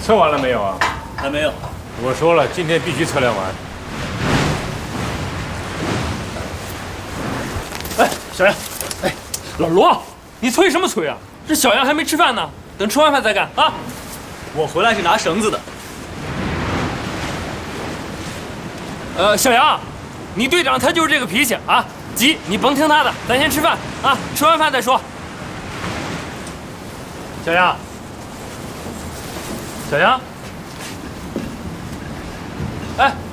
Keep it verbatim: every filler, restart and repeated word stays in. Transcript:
测完了没有啊？ 还没有。 我说了，今天必须测量完。 哎，小杨，哎，老罗，你催什么催啊？这小杨还没吃饭呢，等吃完饭再干啊！ 我回来是拿绳子的。 呃，小杨，你队长他就是这个脾气啊，急你甭听他的，咱先吃饭啊，吃完饭再说。小杨，小杨，哎。